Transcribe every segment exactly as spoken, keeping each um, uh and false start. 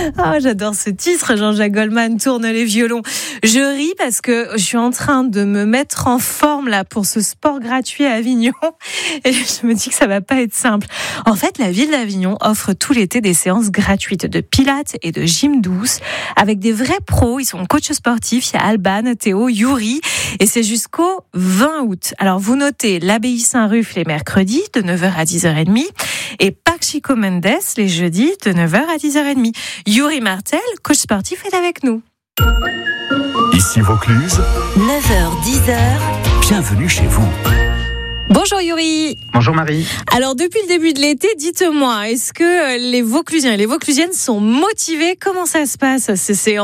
Ah, j'adore ce titre. Jean-Jacques Goldman tourne les violons. Je ris parce que je suis en train de me mettre en forme là pour ce sport gratuit à Avignon et je me dis que ça va pas être simple. En fait, la ville d'Avignon offre tout l'été des séances gratuites de pilates et de gym douce avec des vrais pros. Ils sont coachs sportifs. Il y a Alban, Théo, Yuri et c'est jusqu'au vingt août. Alors vous notez l'Abbaye Saint-Ruf les mercredis de neuf heures à dix heures trente et Parc Chico Mendes les jeudis de neuf heures à dix heures trente. Yuri Martel, coach sportif, est avec nous. Ici Vaucluse, neuf heures dix heures, bienvenue chez vous. Bonjour Yuri. Bonjour Marie. Alors depuis le début de l'été, dites-moi, est-ce que les Vauclusiens et les Vauclusiennes sont motivés ? Comment ça se passe ces séances ?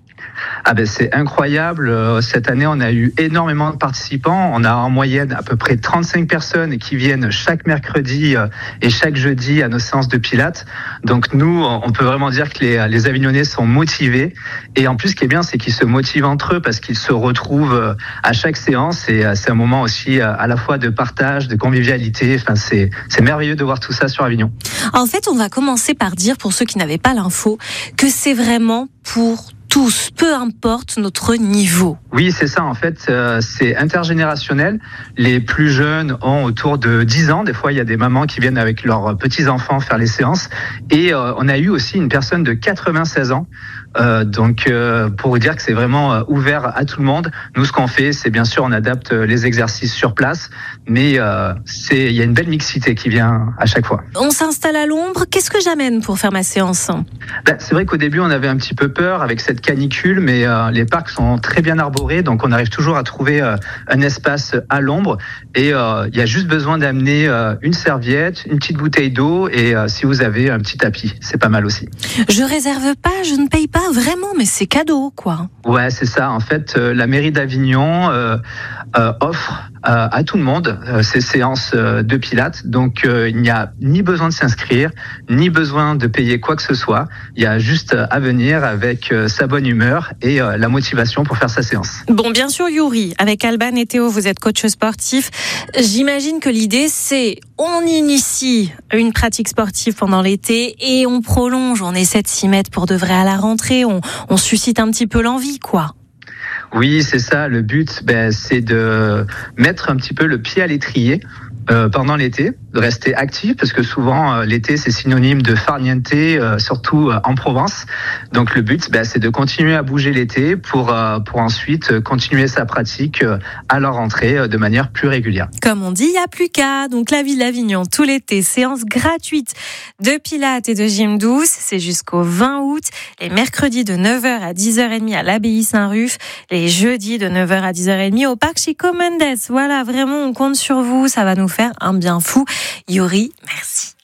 Ah ben c'est incroyable. Cette année, on a eu énormément de participants. On a en moyenne à peu près trente-cinq personnes qui viennent chaque mercredi et chaque jeudi à nos séances de pilates. Donc nous, on peut vraiment dire que les, les Avignonnais sont motivés. Et en plus, ce qui est bien, c'est qu'ils se motivent entre eux parce qu'ils se retrouvent à chaque séance. Et c'est un moment aussi à la fois de partage, de convivialité. Enfin, c'est, c'est merveilleux de voir tout ça sur Avignon. En fait, on va commencer par dire, pour ceux qui n'avaient pas l'info, que c'est vraiment pour tous, peu importe notre niveau. Oui, c'est ça. En fait, euh, c'est intergénérationnel. Les plus jeunes ont autour de dix ans. Des fois, il y a des mamans qui viennent avec leurs petits-enfants faire les séances. Et euh, on a eu aussi une personne de quatre-vingt-seize ans. Euh, donc, euh, pour vous dire que c'est vraiment euh, ouvert à tout le monde. Nous, ce qu'on fait, c'est bien sûr, on adapte les exercices sur place. Mais euh, c'est, il y a une belle mixité qui vient à chaque fois. On s'installe à l'ombre. Qu'est-ce que j'amène pour faire ma séance ? Ben, c'est vrai qu'au début, on avait un petit peu peur avec cette canicule, mais euh, les parcs sont très bien arborés, donc on arrive toujours à trouver euh, un espace à l'ombre. Et euh, il y a juste besoin d'amener euh, une serviette, une petite bouteille d'eau, et euh, si vous avez un petit tapis, c'est pas mal aussi. Je réserve pas, je ne paye pas vraiment, mais c'est cadeau, quoi. Ouais, c'est ça. En fait, euh, la mairie d'Avignon euh, euh, offre euh, à tout le monde euh, ces séances euh, de pilates. Donc, euh, il n'y a ni besoin de s'inscrire, ni besoin de payer quoi que ce soit. Il y a juste à venir avec euh, sa bonne humeur et euh, la motivation pour faire sa séance. Bon, bien sûr, Yuri, avec Alban et Théo, vous êtes coach sportif. J'imagine que l'idée, c'est on initie une pratique sportive pendant l'été et on prolonge, on essaie de s'y mettre pour de vrai à la rentrée, on, on suscite un petit peu l'envie, quoi. Oui, c'est ça. Le but, ben, c'est de mettre un petit peu le pied à l'étrier euh, pendant l'été, de rester actif, parce que souvent, euh, l'été, c'est synonyme de farniente, euh, surtout euh, en Provence. Donc, le but, ben, c'est de continuer à bouger l'été pour, euh, pour ensuite euh, continuer sa pratique euh, à la rentrée euh, de manière plus régulière. Comme on dit, il n'y a plus qu'à. Donc, la ville d'Avignon, tout l'été, séance gratuite de pilates et de gym douce. C'est jusqu'au vingt août. Les mercredis de neuf heures à dix heures trente à l'Abbaye Saint-Ruf. Les jeudis de neuf heures à dix heures trente au Parc Chico Mendes. Voilà, vraiment, on compte sur vous. Ça va nous faire un bien fou. Yuri, merci.